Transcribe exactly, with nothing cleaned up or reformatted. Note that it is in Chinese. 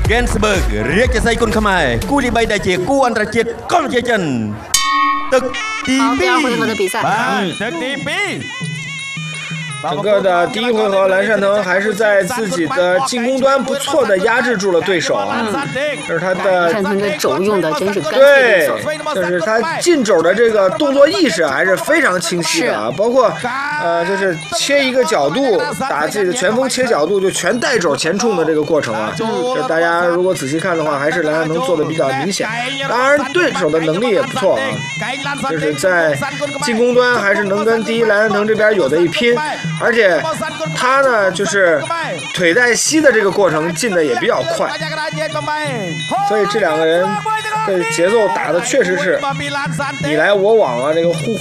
แกนสเบิร์กเรียกจะใส่คนขมายกูลีใบได้เจกูอันตรเจ็ดก้อนเจจันตึกตี好，第ปี二回合的比赛。 ตึกตีปี整个的第一回合，蓝善腾还是在自己的进攻端不错的压制住了对手啊，这是他的单腾这肘用的真是干脆对利索。， 就是他进肘的这个动作意识还是非常清晰的啊，包括呃，就是切一个角度，打自己的拳锋切角度，就全带肘前冲的这个过程啊，就是大家如果仔细看的话，还是蓝善腾做的比较明显。当然，对手的能力也不错啊，就是在进攻端还是能跟第一蓝善腾这边有的一拼。而且他呢，就是腿带膝的这个过程进的也比较快，所以这两个人的节奏打的确实是你来我往啊，这个互